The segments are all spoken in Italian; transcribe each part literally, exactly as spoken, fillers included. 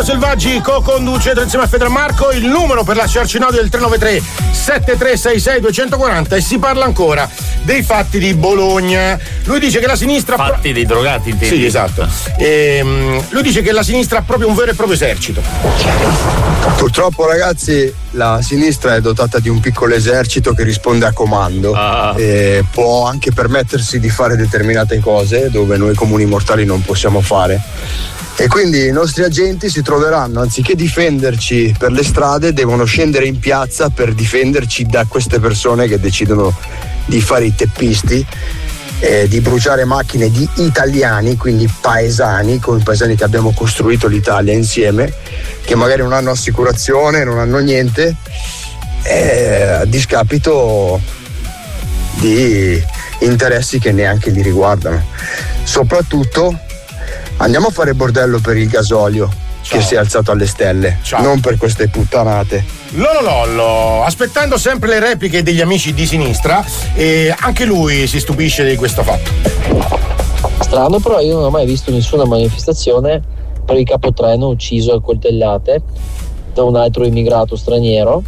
Selvaggi co-conduce insieme a Fedra Marco. Il numero per lasciarci un audio è il tre nove tre sette tre sei sei due quattro zero e si parla ancora dei fatti di Bologna. Lui dice che la sinistra fatti pro- dei drogati intendi? Sì, esatto. E, um, lui dice che la sinistra ha proprio un vero e proprio esercito. Purtroppo, ragazzi, la sinistra è dotata di un piccolo esercito che risponde a comando ah. e può anche permettersi di fare determinate cose dove noi comuni mortali non possiamo fare. E quindi i nostri agenti si troveranno, anziché difenderci per le strade, devono scendere in piazza per difenderci da queste persone che decidono di fare i teppisti, eh, di bruciare macchine di italiani, quindi paesani, con i paesani che abbiamo costruito l'Italia insieme, che magari non hanno assicurazione, non hanno niente, eh, a discapito di interessi che neanche li riguardano. Soprattutto andiamo a fare bordello per il gasolio. Ciao. Che si è alzato alle stelle. Ciao. Non per queste puttanate. Lollo lollo, aspettando sempre le repliche degli amici di sinistra, e anche lui si stupisce di questo fatto. Strano, però io non ho mai visto nessuna manifestazione per il capotreno ucciso a coltellate da un altro immigrato straniero,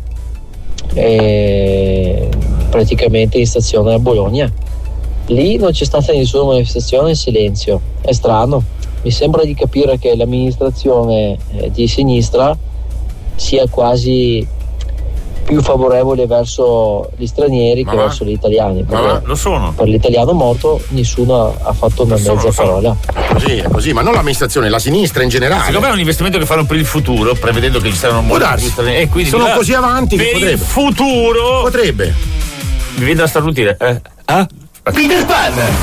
e praticamente in stazione a Bologna. Lì non c'è stata nessuna manifestazione, in silenzio. È strano. Mi sembra di capire che l'amministrazione di sinistra sia quasi più favorevole verso gli stranieri ma che va? verso gli italiani. Ma lo sono. Per l'italiano morto nessuno ha fatto una lo mezza sono, parola. È così, è così, ma non l'amministrazione, la sinistra in generale. Secondo me è un investimento che fanno per il futuro, prevedendo che ci saranno molti e quindi sono così avanti per che potrebbe. Il futuro potrebbe. Mi vedo a starnutire. Eh? Ah? Peter Pan!